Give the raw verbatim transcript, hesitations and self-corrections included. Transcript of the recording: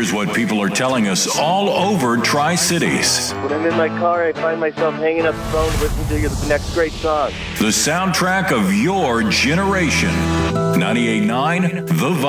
is what people are telling us all over Tri-Cities. When I'm in my car, I find myself hanging up the phone listening to the next great song. The soundtrack of your generation. ninety-eight point nine The Vibe.